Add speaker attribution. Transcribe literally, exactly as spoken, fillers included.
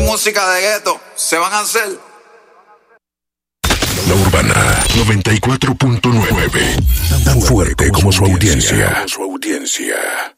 Speaker 1: música de gueto, se van a hacer.
Speaker 2: La Urbana noventa y cuatro punto nueve. Tan fuerte como su audiencia. Su audiencia.